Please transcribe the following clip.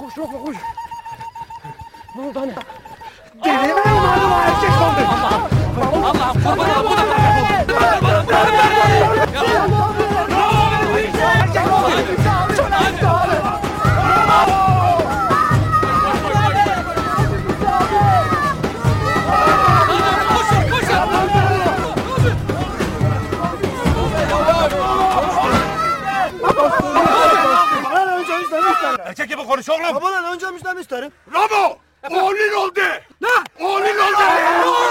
Koş yok koş. Ne oldu anne? Gelin mi umarım erkek oldu. Allah'ım kurban olayım. Erkek gibi konuş oğlum. Babadan önce müjdemi isterim. Ramo! Oğlun oldu. Ne? Oğlun oldu.